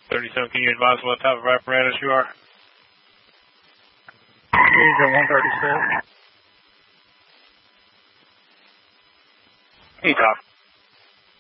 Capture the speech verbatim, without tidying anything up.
thirty-seven, can you advise what type of apparatus you are? User one thirty-six. Hey, Doc.